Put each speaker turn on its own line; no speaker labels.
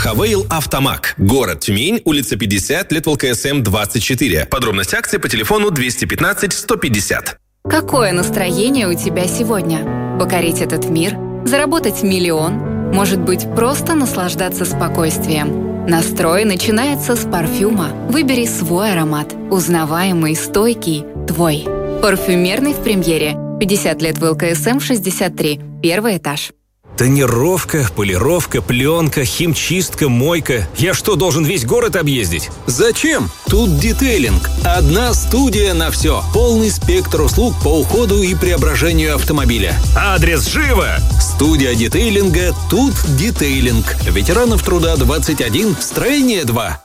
Хавейл Автомаг. Город Тюмень, улица 50, лет ЛКСМ 24. Подробности акции по телефону 215 150.
Какое настроение у тебя сегодня? Покорить этот мир? Заработать миллион? Может быть, просто наслаждаться спокойствием? Настрой начинается с парфюма. Выбери свой аромат. Узнаваемый, стойкий, твой. Парфюмерный в премьере. 50 лет в ЛКСМ 63. Первый этаж.
Тонировка, полировка, пленка, химчистка, мойка. Я что, должен весь город объездить?
Зачем? Тут детейлинг. Одна студия на все. Полный спектр услуг по уходу и преображению автомобиля.
Адрес живо!
Студия детейлинга «Тут детейлинг». Ветеранов труда 21, строение 2.